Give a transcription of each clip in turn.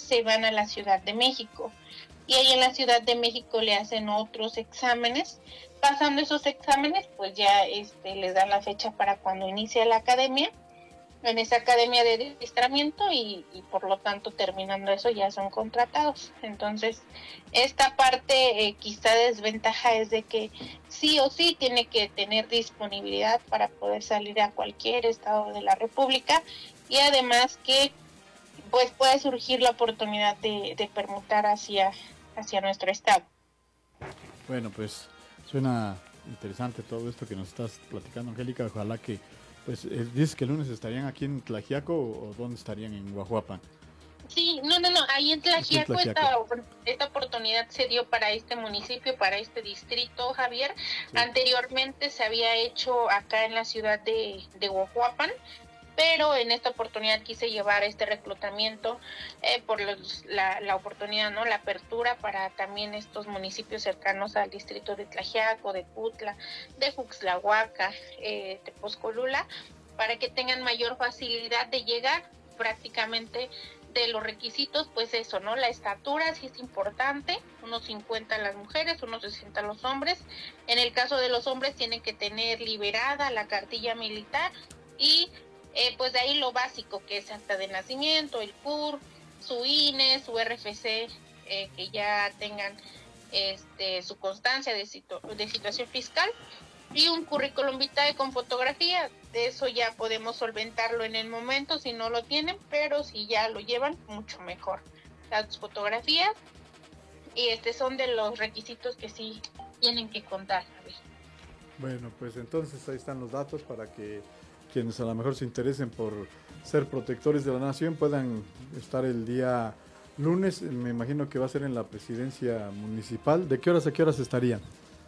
se van a la Ciudad de México. Y ahí en la Ciudad de México le hacen otros exámenes. Pasando esos exámenes, pues ya les dan la fecha para cuando inicia la academia, en esa academia de adiestramiento, y por lo tanto terminando eso ya son contratados. Entonces esta parte quizá desventaja es de que sí o sí tiene que tener disponibilidad para poder salir a cualquier estado de la República, y además que pues puede surgir la oportunidad de permutar hacia nuestro estado. Bueno, pues suena interesante todo esto que nos estás platicando, Angélica. Ojalá que, pues, dices que el lunes estarían aquí en Tlaxiaco o dónde estarían, en Guajuapan. Sí, no, ahí en Tlaxiaco esta oportunidad se dio para este municipio, para este distrito, Javier. Sí. Anteriormente se había hecho acá en la ciudad de Guajuapan, pero en esta oportunidad quise llevar este reclutamiento por la oportunidad, ¿no? La apertura para también estos municipios cercanos al distrito de Tlaxiaco, de Cutla, de Juxtlahuaca, Tepozcolula, para que tengan mayor facilidad de llegar. Prácticamente de los requisitos, pues eso, ¿no? La estatura sí es importante, unos 50 las mujeres, unos 60 los hombres. En el caso de los hombres tienen que tener liberada la cartilla militar y pues de ahí lo básico, que es acta de nacimiento, el CUR, su INE, su RFC, que ya tengan su constancia de situación fiscal, y un currículum vitae con fotografía. De eso ya podemos solventarlo en el momento si no lo tienen, pero si ya lo llevan, mucho mejor. Las fotografías, y son de los requisitos que sí tienen que contar. Bueno, pues entonces ahí están los datos para que quienes a lo mejor se interesen por ser protectores de la nación puedan estar el día lunes. Me imagino que va a ser en la presidencia municipal. ¿De qué horas a qué horas estarían?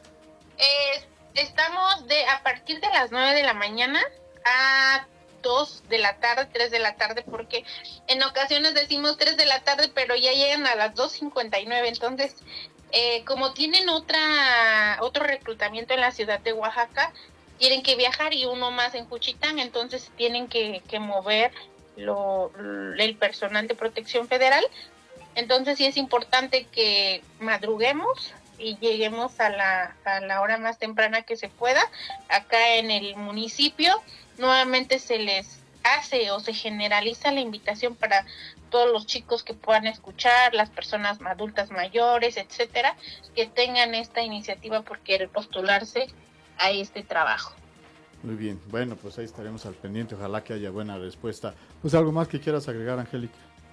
Estamos a partir de las 9 de la mañana a 2 de la tarde, 3 de la tarde, porque en ocasiones decimos 3 de la tarde, pero ya llegan a las 2:59. Entonces, como tienen otro reclutamiento en la ciudad de Oaxaca, tienen que viajar, y uno más en Juchitán, entonces tienen que mover el personal de Protección Federal. Entonces sí es importante que madruguemos y lleguemos a la hora más temprana que se pueda acá en el municipio. Nuevamente se les hace o se generaliza la invitación para todos los chicos que puedan escuchar, las personas adultas mayores, etcétera, que tengan esta iniciativa por querer postularse a este trabajo. Muy bien, bueno, pues ahí estaremos al pendiente, ojalá que haya buena respuesta. Pues algo más que quieras agregar, Angélica.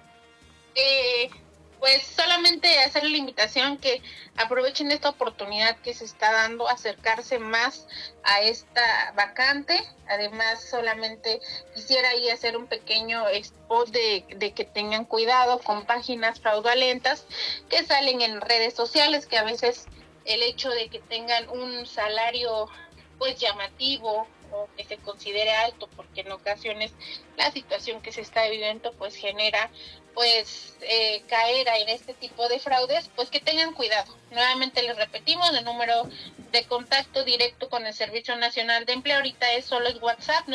Pues solamente hacerle la invitación que aprovechen esta oportunidad que se está dando, acercarse más a esta vacante. Además, solamente quisiera ahí hacer un pequeño spot de que tengan cuidado con páginas fraudulentas que salen en redes sociales, que a veces el hecho de que tengan un salario pues llamativo o que se considere alto, porque en ocasiones la situación que se está viviendo pues genera pues caer en este tipo de fraudes, pues que tengan cuidado. Nuevamente les repetimos, el número de contacto directo con el Servicio Nacional de Empleo ahorita solo es WhatsApp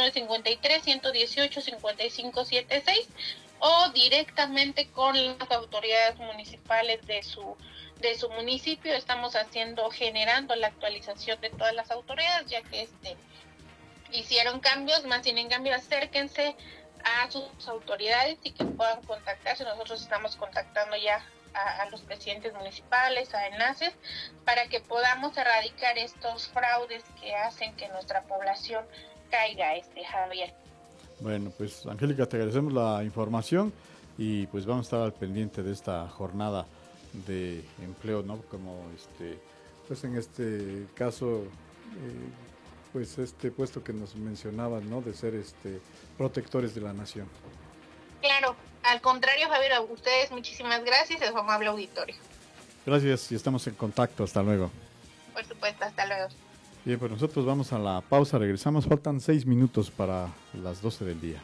953-118-5576, o directamente con las autoridades municipales de su municipio. Estamos generando la actualización de todas las autoridades, ya que hicieron cambios, más sin en cambio acérquense a sus autoridades y que puedan contactarse. Nosotros estamos contactando ya a los presidentes municipales, a enlaces, para que podamos erradicar estos fraudes que hacen que nuestra población caiga, Javier. Bueno, pues Angélica, te agradecemos la información y pues vamos a estar al pendiente de esta jornada de empleo, ¿no? Como pues en este caso, pues este puesto que nos mencionabas, ¿no? De ser protectores de la nación. Claro, al contrario, Javier, a ustedes muchísimas gracias, a su amable auditorio. Gracias y estamos en contacto, hasta luego. Por supuesto, hasta luego. Bien, pues nosotros vamos a la pausa, regresamos, faltan 6 minutos para las 12 del día.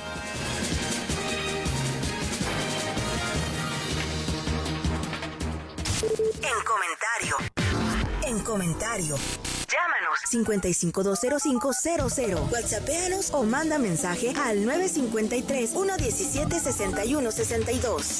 En comentario. Llámanos 55205000. WhatsAppéanos o manda mensaje al 953-117-6162.